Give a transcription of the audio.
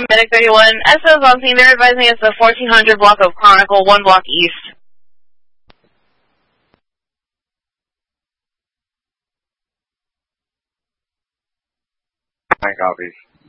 Medic 31, SO's on scene. They're advising it's the 1400 block of Chronicle, 1 block east. I copies.